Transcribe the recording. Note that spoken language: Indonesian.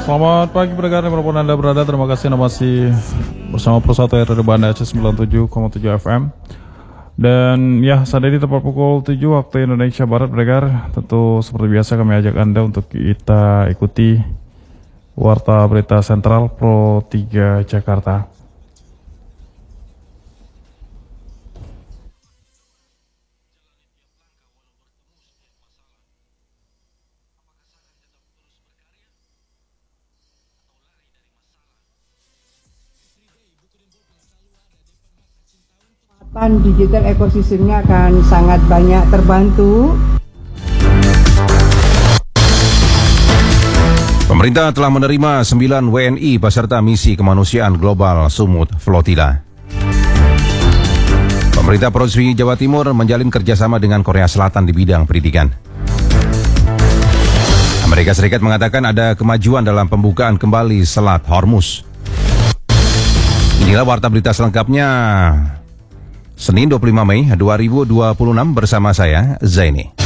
Selamat pagi pendengar dimanapun Anda berada. Terima kasih Anda masih bersama Persatu Radio Banda Aceh 97,7 FM. Dan ya, saat ini tepat pukul 7 waktu Indonesia Barat pendengar. Tentu seperti biasa kami ajak Anda untuk kita ikuti Warta Berita Sentral Pro 3 Jakarta. Digital ekosistemnya akan sangat banyak terbantu. Pemerintah telah menerima 9 WNI peserta misi kemanusiaan global Sumut Flotilla. Pemerintah Provinsi Jawa Timur menjalin kerjasama dengan Korea Selatan di bidang pendidikan. Amerika Serikat mengatakan ada kemajuan dalam pembukaan kembali Selat Hormuz. Inilah warta berita selengkapnya Senin 25 Mei 2026 bersama saya, Zaini.